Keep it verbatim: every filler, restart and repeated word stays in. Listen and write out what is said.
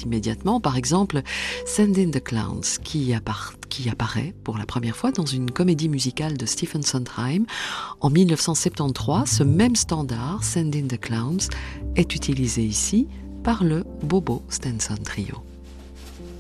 immédiatement. Par exemple, Send in the Clowns, qui, appara- qui apparaît pour la première fois dans une comédie musicale de Stephen Sondheim. En mille neuf cent soixante-treize, ce même standard, Send in the Clowns, est utilisé ici par le Bobo Stenson Trio.